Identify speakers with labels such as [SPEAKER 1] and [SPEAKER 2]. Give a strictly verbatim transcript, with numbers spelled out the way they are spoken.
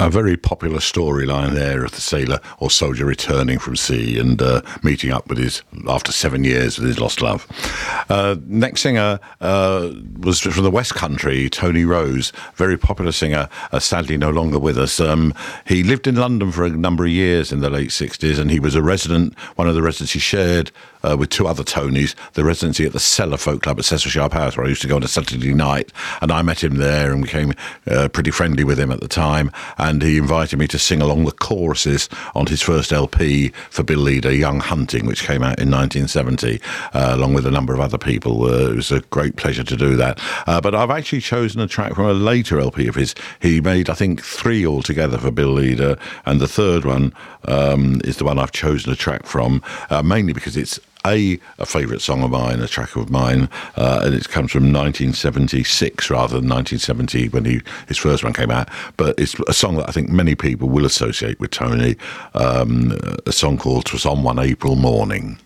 [SPEAKER 1] A very popular storyline there of the sailor or soldier returning from sea and uh, meeting up with his, after seven years, with his lost love. Uh, next singer uh, was from the West Country, Tony Rose, very popular singer, uh, sadly no longer with us. Um, he lived in London for a number of years in the late sixties, and he was a resident, one of the residents he shared uh, with two other Tonys, the residency at the Cellar Folk Club at Cecil Sharp House, where I used to go on a Saturday night, and I met him there and became uh, pretty friendly with him at the time. And he invited me to sing along the choruses on his first L P for Bill Leader, Young Hunting, which came out in nineteen seventy, uh, along with a number of other people. Uh, it was a great pleasure to do that. Uh, but I've actually chosen a track from a later L P of his. He made, I think, three altogether for Bill Leader, and the third one um, is the one I've chosen a track from, uh, mainly because it's A, a favourite song of mine, a track of mine, uh, and it comes from nineteen seventy-six rather than nineteen seventy when he, his first one came out. But it's a song that I think many people will associate with Tony, um, a song called "'Twas on One April Morning."